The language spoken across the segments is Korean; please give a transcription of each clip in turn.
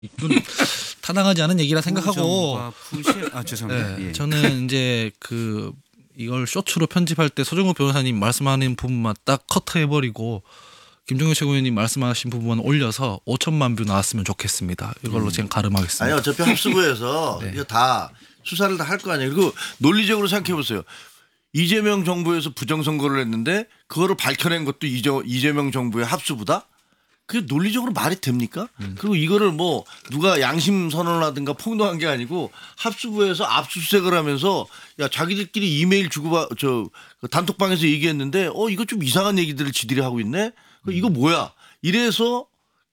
이건 타당하지 않은 얘기라 생각하고 죄송합니다. 네, 예. 저는 이제 이걸 쇼츠로 편집할 때 서정국 변호사님 말씀하는 부분만 딱 커트해버리고 김종규 최고위원님 말씀하신 부분 올려서 5천만 뷰 나왔으면 좋겠습니다. 이걸로 지금 가름하겠습니다. 아니 어차피 합수부에서 네. 이거 다 수사를 다 할 거 아니에요. 그리고 논리적으로 생각해 보세요. 이재명 정부에서 부정선거를 했는데 그거를 밝혀낸 것도 이재명 정부의 합수부다? 그게 논리적으로 말이 됩니까? 그리고 이거를 뭐 누가 양심 선언을 하든가 폭로한 게 아니고 합수부에서 압수수색을 하면서 야 자기들끼리 이메일 단톡방에서 얘기했는데 이거 좀 이상한 얘기들을 지들이 하고 있네. 이거 뭐야? 이래서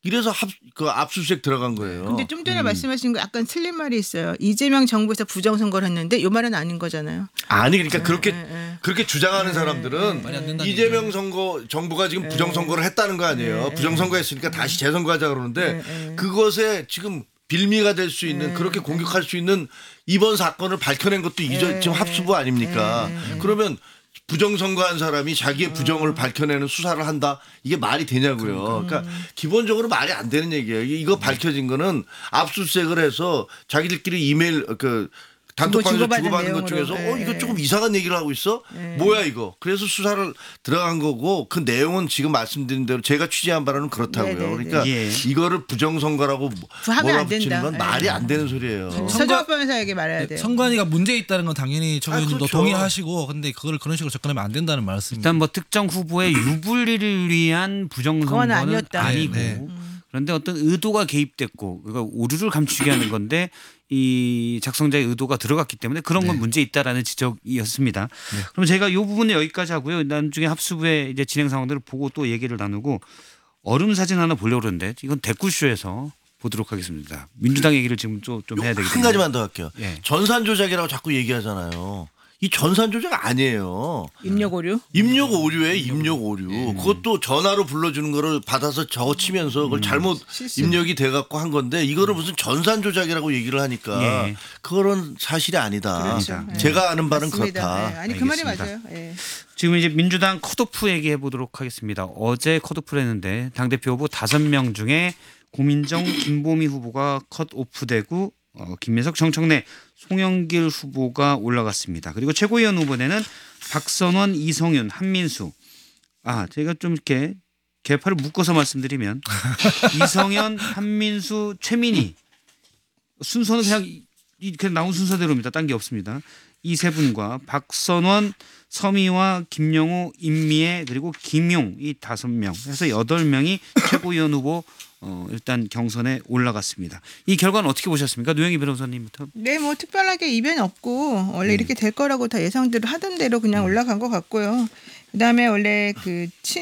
압수수색 들어간 거예요. 근데 좀 전에 말씀하신 거 약간 틀린 말이 있어요. 이재명 정부에서 부정선거를 했는데 이 말은 아닌 거잖아요. 아니 그러니까 그렇게 주장하는 사람들은 말이 안 된다는 이재명 정부가 지금 부정선거를 했다는 거 아니에요. 부정선거했으니까 다시 재선거하자 그러는데 그것에 지금 빌미가 될 수 있는 그렇게 공격할 수 있는 이번 사건을 밝혀낸 것도 지금 합수부 아닙니까? 그러면 부정선거한 사람이 자기의 부정을 밝혀내는 수사를 한다. 이게 말이 되냐고요. 그러니까 기본적으로 말이 안 되는 얘기예요. 이거 밝혀진 거는 압수수색을 해서 자기들끼리 이메일 단톡방에서 주고받은 것 중에서 이거 조금 이상한 얘기를 하고 있어? 뭐야 이거? 그래서 수사를 들어간 거고 그 내용은 지금 말씀드린 대로 제가 취재한 바로는 그렇다고요. 그러니까 이거를 부정선거라고 뭐라 붙이는 건 말이 안 되는 소리예요. 서정국 변호사에게 말해야 돼요. 선관위가 문제 있다는 건 당연히 정 의원님도 그렇죠. 동의하시고 근데 그걸 그런 식으로 접근하면 안 된다는 말씀입니다. 일단 뭐 특정 후보의 유불리를 위한 부정선거는 아니었다. 아니고 네. 그런데 어떤 의도가 개입됐고 그러니까 오류를 감추게 하는 건데 이 작성자의 의도가 들어갔기 때문에 그런 건 문제 있다라는 지적이었습니다. 그럼 제가 이 부분은 여기까지 하고요. 나중에 합수부의 이제 진행 상황들을 보고 또 얘기를 나누고 얼음 사진 하나 보려고 그러는데 이건 댓글쇼에서 보도록 하겠습니다. 민주당 얘기를 지금 좀 해야 되겠네요. 한 가지만 더 할게요. 예. 전산 조작이라고 자꾸 얘기하잖아요. 이 전산 조작 아니에요. 입력 오류? 입력 오류에 입력 오류. 그것도 전화로 불러주는 거를 받아서 적어치면서 그걸 잘못 실수. 입력이 돼갖고 한 건데 이거를 무슨 전산 조작이라고 얘기를 하니까 그거는 사실이 아니다. 그렇죠. 제가 아는 바는 맞습니다. 그렇다. 네. 아니 그 말이 알겠습니다. 맞아요. 예. 지금 이제 민주당 컷오프 얘기해 보도록 하겠습니다. 어제 컷오프를 했는데 당대표 후보 5명 중에 고민정, 김보미 후보가 컷오프되고 김민석, 정청래, 송영길 후보가 올라갔습니다. 그리고 최고위원 후보에는 박선원, 이성윤, 한민수. 제가 좀 이렇게 개파를 묶어서 말씀드리면 이성현, 한민수, 최민희 순서는 그냥 나온 순서대로입니다. 딴 게 없습니다. 이 세 분과 박선원, 서미화, 김영우, 임미애 그리고 김용 이 5명 해서 8명이 최고위원 후보 일단 경선에 올라갔습니다. 이 결과는 어떻게 보셨습니까? 노영희 변호사님부터. 네, 뭐 특별하게 이변 없고 원래 이렇게 될 거라고 다 예상대로 하던 대로 그냥 올라간 것 같고요. 그다음에 원래 그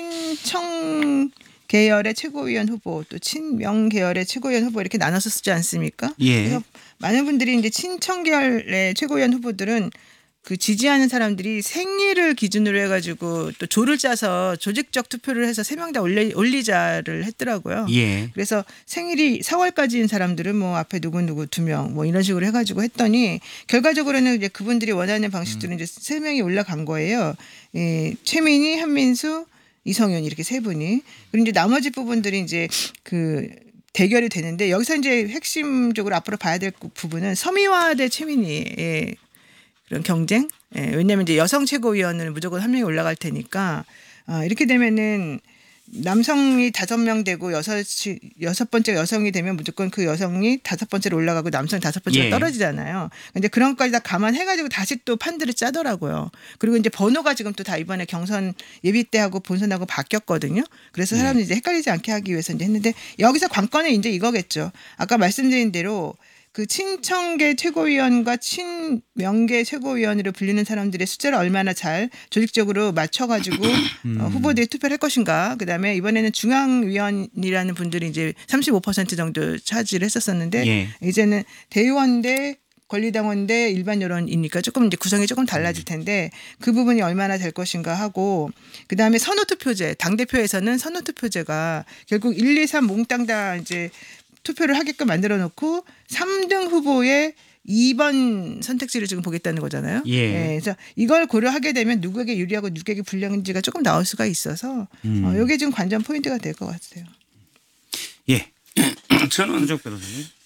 친청 계열의 최고위원 후보 또 친명 계열의 최고위원 후보 이렇게 나눠서 쓰지 않습니까? 예. 그래서 많은 분들이 이제 친청 계열의 최고위원 후보들은 그 지지하는 사람들이 생일을 기준으로 해가지고 또 조를 짜서 조직적 투표를 해서 3명 다 올리자를 했더라고요. 예. 그래서 생일이 4월까지인 사람들은 뭐 앞에 누구 2명 뭐 이런 식으로 해가지고 했더니 결과적으로는 이제 그분들이 원하는 방식들은 이제 3명이 올라간 거예요. 최민희, 한민수, 이성윤 이렇게 3분이. 그리고 이제 나머지 부분들이 이제 그 대결이 되는데 여기서 이제 핵심적으로 앞으로 봐야 될 부분은 서미화 대 최민희의 그런 경쟁. 왜냐하면 이제 여성 최고위원은 무조건 1명이 올라갈 테니까 이렇게 되면은 남성이 5명 되고 여섯 번째 여성이 되면 무조건 그 여성이 5번째로 올라가고 남성이 5번째로 떨어지잖아요. 근데 그런 것까지 다 감안해가지고 다시 또 판들을 짜더라고요. 그리고 이제 번호가 지금 또 다 이번에 경선 예비 때하고 본선하고 바뀌었거든요. 그래서 사람들이 이제 헷갈리지 않게 하기 위해서 이제 했는데 여기서 관건은 이제 이거겠죠. 아까 말씀드린 대로 그 친청계 최고위원과 친명계 최고위원으로 불리는 사람들의 숫자를 얼마나 잘 조직적으로 맞춰가지고 후보들이 투표를 할 것인가. 그다음에 이번에는 중앙위원이라는 분들이 이제 35% 정도 차지를 했었었는데 이제는 대의원 대 권리당원 대 일반 여론이니까 조금 이제 구성이 조금 달라질 텐데 그 부분이 얼마나 될 것인가 하고 그다음에 선호투표제 당대표에서는 선호투표제가 결국 1, 2, 3 몽땅 다 이제 투표를 하게끔 만들어 놓고 3등 후보의 2번 선택지를 지금 보겠다는 거잖아요. 그래서 이걸 고려하게 되면 누구에게 유리하고 누구에게 불리한지가 조금 나올 수가 있어서 이게 지금 관전 포인트가 될 것 같아요. 예. 저는 손정 변호사님.